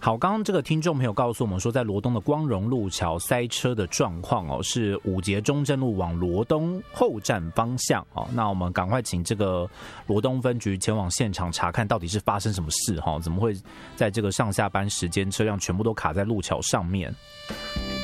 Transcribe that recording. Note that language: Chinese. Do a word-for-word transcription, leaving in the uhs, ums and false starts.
好，刚刚这个听众朋友告诉我们说，在罗东的光荣路桥塞车的状况哦，是五节中正路往罗东后站方向哦。那我们赶快请这个罗东分局前往现场查看，到底是发生什么事哈？怎么会在这个上下班时间车辆全部都卡在路桥上面？